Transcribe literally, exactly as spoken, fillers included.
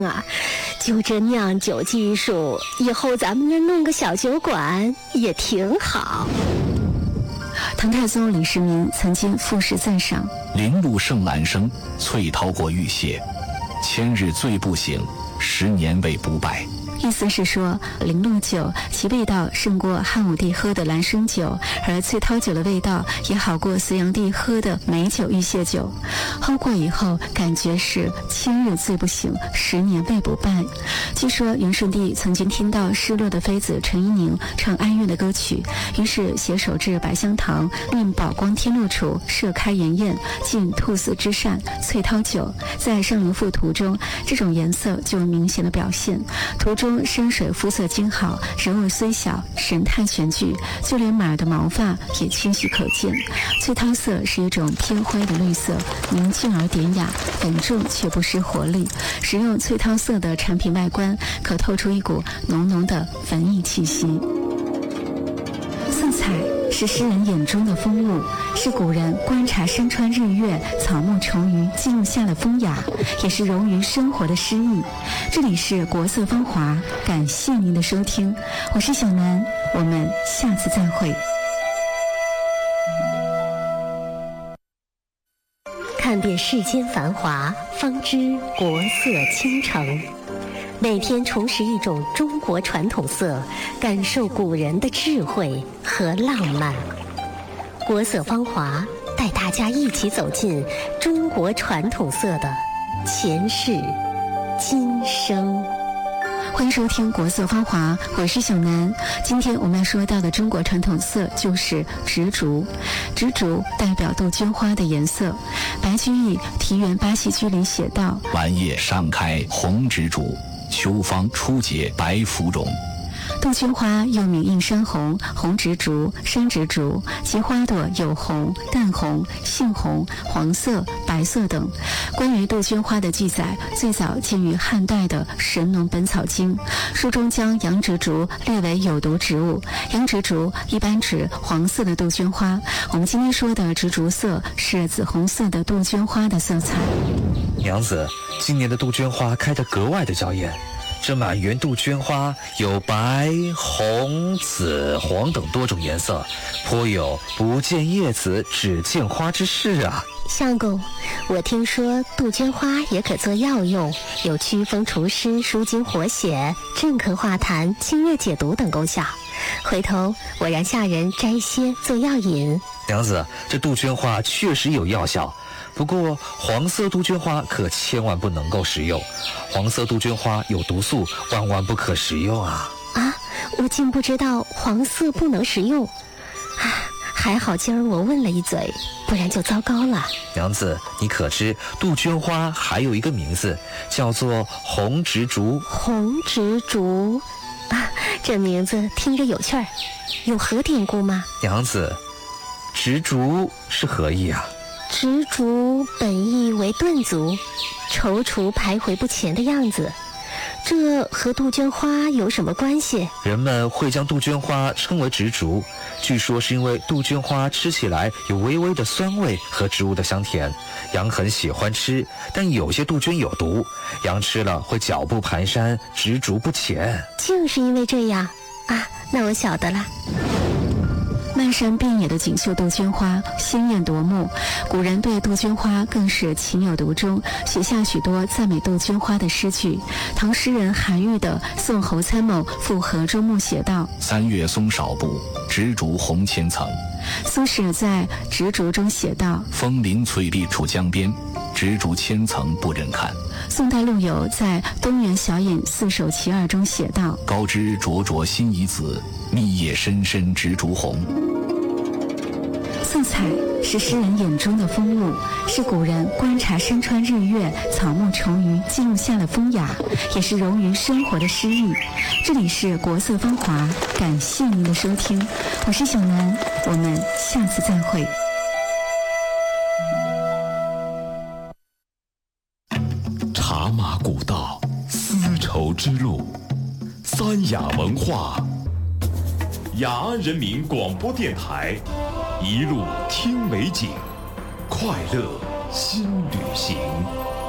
啊，就这酿酒技术，以后咱们那弄个小酒馆也挺好。 唐太宗李世民曾经赋诗赞赏： 林鹿胜兰生，翠涛过玉屑，千日醉不醒，十年未不败。 意思是说，林鹿酒其味道胜过汉武帝喝的兰生酒，而翠涛酒的味道也好过隋炀帝喝的美酒玉屑酒。喝过以后，感觉是千日醉不醒，十年未不败。据说元顺帝曾经听到失落的妃子陈怡宁唱哀乐的歌曲，于是携手至百香堂，令宝光天禄处设开筵宴，进兔死之善翠涛酒。在上林赋图中，这种颜色就明显的表现。图中山水肤色精好，人物虽小，神态全具，就连马儿的毛发也清晰可见。翠涛色是一种偏灰的绿色，宁静而典雅，稳重却不失活力。使用翠涛色的产品外观，可透出一股浓浓的文艺气息。色彩是诗人眼中的风物，是古人观察山川日月、草木虫鱼记录下的风雅，也是融于生活的诗意。这里是国色芳华，感谢您的收听，我是小南，我们下次再会。 看遍世间繁华，方知国色倾城。每天重拾一种中国传统色，感受古人的智慧和浪漫。国色芳华带大家一起走进中国传统色的前世今生。 欢迎收听国色芳华，我是小南。今天我们要说到的中国传统色就是植竹。植竹代表杜鹃花的颜色。白居易《题园八戏居》里写道： 晚叶上开红植竹，秋芳初结白芙蓉。 杜鹃花又名映山红、红植竹、山植竹，其花朵有红、淡红、杏红、黄色、白色等。关于杜鹃花的记载，最早见于汉代的《神农本草经》，书中将洋植竹列为有毒植物。洋植竹一般指黄色的杜鹃花，我们今天说的植竹色是紫红色的杜鹃花的色彩。 娘子，今年的杜鹃花开得格外的娇艳。这满园杜鹃花有白、红、紫、黄等多种颜色，颇有不见叶子只见花之势啊。 相公，我听说杜鹃花也可做药用，有祛风除湿、舒筋活血、镇咳化痰、清热解毒等功效。回头我让下人摘些做药引。 娘子，这杜鹃花确实有药效，不过黄色杜鹃花可千万不能够食用，黄色杜鹃花有毒素，万万不可食用啊！ 啊，我竟不知道黄色不能食用，啊，还好今儿我问了一嘴，不然就糟糕了。 娘子，你可知杜鹃花还有一个名字，叫做红植竹？ 红植竹，啊，这名字听着有趣儿，有何典故吗？ 娘子，植竹是何意啊？ 植竹本意为顿足，踌躇徘徊不前的样子，这和杜鹃花有什么关系？ 人们会将杜鹃花称为植竹，据说是因为杜鹃花吃起来有微微的酸味和植物的香甜，羊很喜欢吃，但有些杜鹃有毒，羊吃了会脚步蹒跚，植竹不前。 竟是因为这样啊，那我晓得了。 漫山遍野的锦绣杜鹃花鲜艳夺目，古人对杜鹃花更是情有独钟，写下许多赞美杜鹃花的诗句。唐诗人韩愈的《送侯参谋赴河中墓》写道： 三月松少布，植竹红千层。 苏轼在《植竹》中写道： 枫林翠绿楚江边，植竹千层不忍看。 宋代陆游在《东园小隐四首其二》中写道： 高枝灼灼心已紫，密叶深深植竹红。 色彩是诗人眼中的风物，是古人观察山川日月、草木虫鱼记录下的风雅，也是融于生活的诗意。这里是国色芳华，感谢您的收听，我是小南，我们下次再会。 茶马古道，丝绸之路，三雅文化，雅安人民广播电台，一路听美景，快乐新旅行。